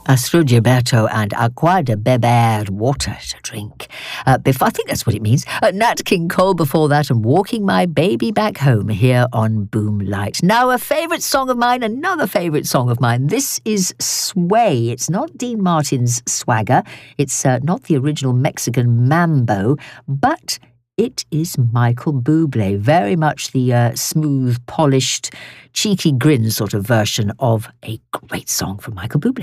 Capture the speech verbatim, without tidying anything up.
Astrud Gilberto and Agua de Beber, water to drink. Uh, before, I think that's what it means. Uh, Nat King Cole before that, and Walking My Baby Back Home here on Boomlight. Now, a favourite song of mine, another favourite song of mine. This is Sway. It's not Dean Martin's Swagger. It's uh, not the original Mexican Mambo, but it is Michael Bublé, very much the uh, smooth, polished, cheeky grin sort of version of a great song from Michael Bublé.